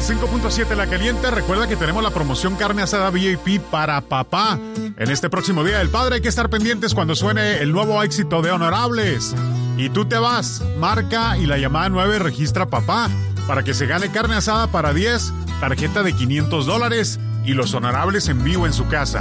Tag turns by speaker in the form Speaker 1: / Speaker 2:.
Speaker 1: 95.7 La Caliente. Recuerda que tenemos la promoción carne asada VIP para papá. En este próximo Día del Padre hay que estar pendientes cuando suene el nuevo éxito de Honorables. Y tú te vas, marca y la llamada 9 registra papá para que se gane carne asada para 10, tarjeta de $500 y los Honorables en vivo en su casa.